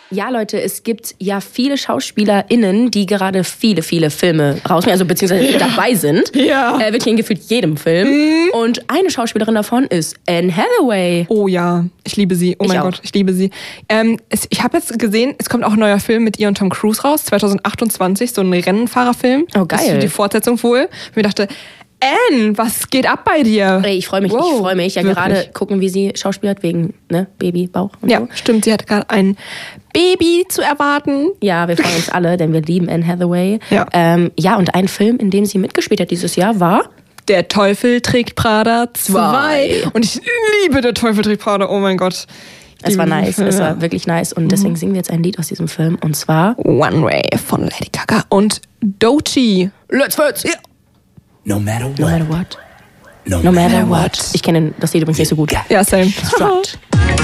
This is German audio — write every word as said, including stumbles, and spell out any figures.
Ja, Leute, es gibt ja viele SchauspielerInnen, die gerade viele, viele Filme rausbringen, also beziehungsweise dabei sind. Ja. Äh, wirklich in gefühlt jedem Film. Mhm. Und eine Schauspielerin davon ist Anne Hathaway. Oh ja, ich liebe sie. Oh ich mein auch. Gott, ich liebe sie. Ähm, es, ich habe jetzt gesehen, es kommt auch ein neuer Film mit ihr und Tom Cruise raus, zwanzig achtundzwanzig, so ein Rennfahrerfilm. Oh, geil. Das ist die Fortsetzung wohl. Ich mir dachte, Anne, was geht ab bei dir? Ey, ich freue mich, wow, ich freue mich. Ja, wirklich. Gerade gucken, wie sie schauspielert wegen ne, Babybauch und ja, so. Stimmt, sie hat gerade ein Baby zu erwarten. Ja, wir freuen uns alle, denn wir lieben Anne Hathaway. Ja. Ähm, ja, und ein Film, in dem sie mitgespielt hat dieses Jahr, war Der Teufel trägt Prada zwei. Und ich liebe Der Teufel trägt Prada, oh mein Gott. Es war nice, es war wirklich nice. Und deswegen singen wir jetzt ein Lied aus diesem Film. Und zwar One Way von Lady Gaga und Doechii. Let's First! Yeah. No matter what. No matter what. No, no matter what. what. Ich kenne das Lied übrigens nicht so gut. Ja, same. Strut.